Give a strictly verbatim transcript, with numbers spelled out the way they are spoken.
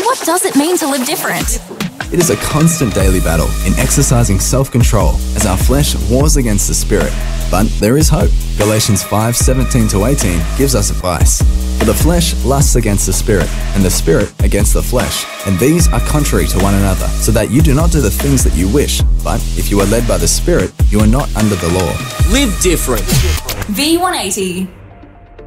what does it mean to live different? It is a constant daily battle in exercising self-control as our flesh wars against the spirit. But there is hope. Galatians five seventeen to eighteen gives us advice. For the flesh lusts against the spirit, and the spirit against the flesh. And these are contrary to one another, so that you do not do the things that you wish. But if you are led by the Spirit, you are not under the law. Live different. V one eighty.